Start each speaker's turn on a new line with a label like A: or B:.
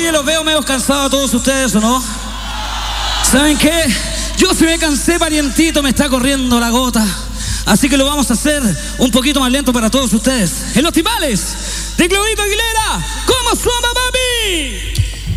A: Oye, los veo medio cansados a todos ustedes, ¿o no? ¿Saben qué? Yo sí me cansé, parientito, me está corriendo la gota. Así que lo vamos a hacer un poquito más lento para todos ustedes. En los timbales de Claudito Aguilera, ¿cómo somos?